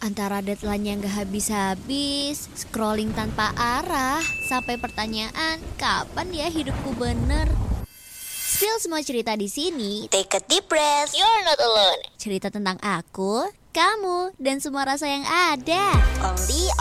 Antara deadline yang gak habis-habis, scrolling tanpa arah, sampai pertanyaan, kapan ya hidupku bener? Spill semua cerita di sini. Take a deep breath. You're not alone. Cerita tentang aku, kamu, dan semua rasa yang ada. Only